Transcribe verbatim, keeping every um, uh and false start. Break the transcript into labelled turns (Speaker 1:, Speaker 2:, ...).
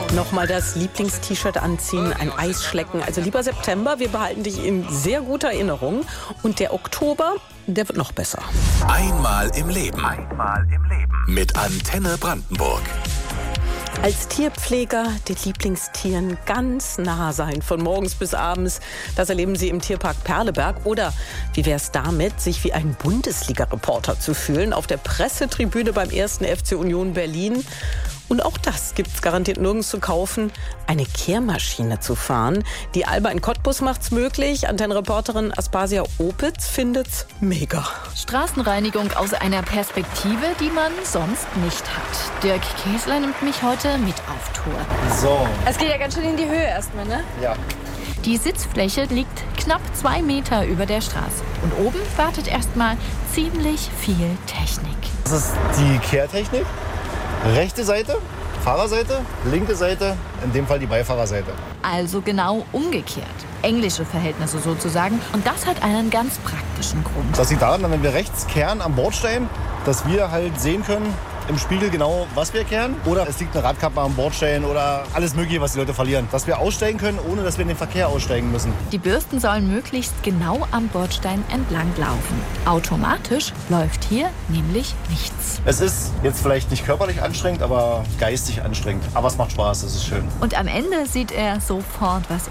Speaker 1: Nochmal das Lieblingst-T-Shirt anziehen, ein Eis schlecken. Also lieber September, wir behalten dich in sehr guter Erinnerung. Und der Oktober, der wird noch besser.
Speaker 2: Einmal im Leben. Einmal im Leben. Mit Antenne Brandenburg.
Speaker 1: Als Tierpfleger den Lieblingstieren ganz nah sein, von morgens bis abends. Das erleben Sie im Tierpark Perleberg. Oder wie wäre es damit, sich wie ein Bundesliga-Reporter zu fühlen auf der Pressetribüne beim ersten F C Union Berlin? Und auch das gibt's garantiert nirgends zu kaufen, eine Kehrmaschine zu fahren. Die Alba in Cottbus macht's möglich. Antennenreporterin Aspasia Opitz findet's mega.
Speaker 3: Straßenreinigung aus einer Perspektive, die man sonst nicht hat. Dirk Käsler nimmt mich heute mit auf Tour.
Speaker 4: So.
Speaker 3: Es geht ja ganz schön in die Höhe erstmal, ne?
Speaker 4: Ja.
Speaker 3: Die Sitzfläche liegt knapp zwei Meter über der Straße. Und oben wartet erstmal ziemlich viel Technik.
Speaker 4: Das ist die Kehrtechnik. Rechte Seite, Fahrerseite, linke Seite, in dem Fall die Beifahrerseite.
Speaker 3: Also genau umgekehrt. Englische Verhältnisse sozusagen. Und das hat einen ganz praktischen Grund.
Speaker 4: Das liegt daran, wenn wir rechts kehren am Bordstein, dass wir halt sehen können im Spiegel genau, was wir kehren. Oder es liegt eine Radkappe am Bordstein oder alles Mögliche, was die Leute verlieren. Dass wir aussteigen können, ohne dass wir in den Verkehr aussteigen müssen.
Speaker 3: Die Bürsten sollen möglichst genau am Bordstein entlang laufen. Automatisch läuft hier nämlich nichts.
Speaker 4: Es ist jetzt vielleicht nicht körperlich anstrengend, aber geistig anstrengend. Aber es macht Spaß, das ist schön.
Speaker 3: Und am Ende sieht er sofort, was